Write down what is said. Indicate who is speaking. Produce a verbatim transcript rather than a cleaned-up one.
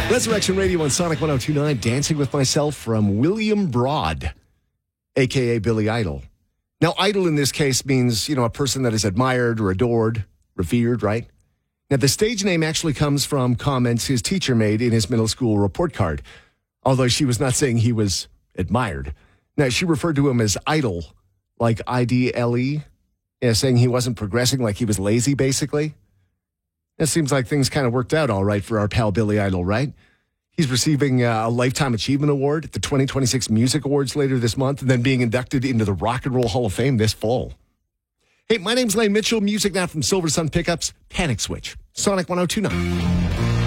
Speaker 1: Resurrection Radio on Sonic one oh two point nine, Dancing with Myself from William Broad, a k a. Billy Idol. Now, idol in this case means, you know, a person that is admired or adored, revered, right? Now, the stage name actually comes from comments his teacher made in his middle school report card, although she was not saying he was admired. Now, she referred to him as idle, like I D L E, yeah, saying he wasn't progressing, like he was lazy, basically. It seems like things kind of worked out all right for our pal Billy Idol, right? He's receiving uh, a Lifetime Achievement Award at the twenty twenty-six Music Awards later this month, and then being inducted into the Rock and Roll Hall of Fame this fall. Hey, my name's Lane Mitchell. Music now from Silver Sun Pickups, Panic Switch, Sonic one oh two point nine.